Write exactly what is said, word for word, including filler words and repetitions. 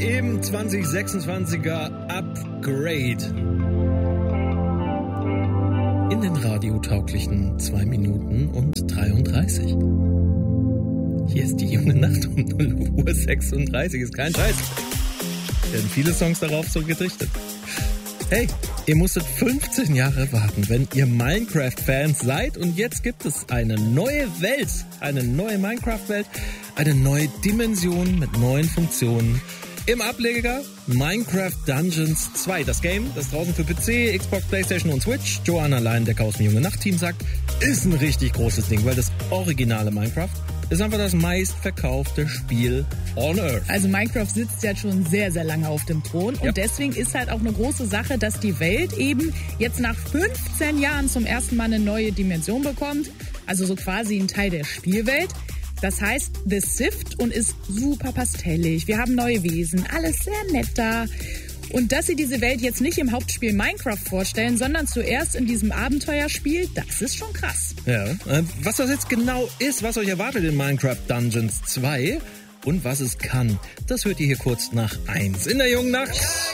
im zwanzig sechsundzwanziger Upgrade. In den radiotauglichen zwei Minuten und dreiunddreißig. Hier ist die junge Nacht um null Uhr sechsunddreißig. Ist kein Scheiß. Werden viele Songs darauf so gedichtet. Hey, ihr musstet fünfzehn Jahre warten, wenn ihr Minecraft-Fans seid. Und jetzt gibt es eine neue Welt, eine neue Minecraft-Welt, eine neue Dimension mit neuen Funktionen. Im Ableger Minecraft Dungeons zwei. Das Game, das draußen für P C, Xbox, Playstation und Switch, Joanna Leindecker aus dem Junge Nacht Team sagt, ist ein richtig großes Ding, weil das originale Minecraft ist einfach das meistverkaufte Spiel on Earth. Also Minecraft sitzt ja schon sehr, sehr lange auf dem Thron. Und ja. deswegen ist halt auch eine große Sache, dass die Welt eben jetzt nach fünfzehn Jahren zum ersten Mal eine neue Dimension bekommt. Also so quasi ein Teil der Spielwelt. Das heißt The Sift und ist super pastellig. Wir haben neue Wesen, alles sehr nett da. Und dass sie diese Welt jetzt nicht im Hauptspiel Minecraft vorstellen, sondern zuerst in diesem Abenteuerspiel, das ist schon krass. Ja, äh, was das jetzt genau ist, was euch erwartet in Minecraft Dungeons zwei und was es kann, das hört ihr hier kurz nach eins in der Jungen Nacht.